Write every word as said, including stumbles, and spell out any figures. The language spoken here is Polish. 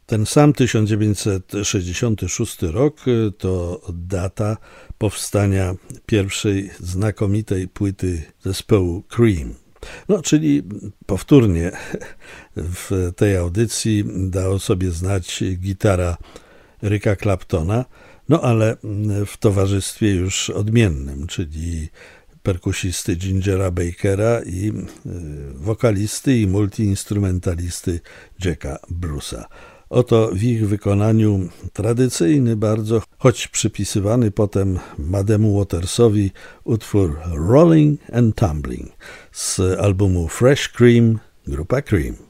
Ten sam tysiąc dziewięćset sześćdziesiąty szósty rok to data powstania pierwszej znakomitej płyty zespołu Cream. No, czyli powtórnie w tej audycji dała o sobie znać gitara Ricka Claptona, no ale w towarzystwie już odmiennym, czyli perkusisty Gingera Bakera i wokalisty i multiinstrumentalisty Jacka Bruce'a. Oto w ich wykonaniu tradycyjny bardzo, choć przypisywany potem Muddemu Watersowi utwór Rolling and Tumbling z albumu Fresh Cream, grupa Cream.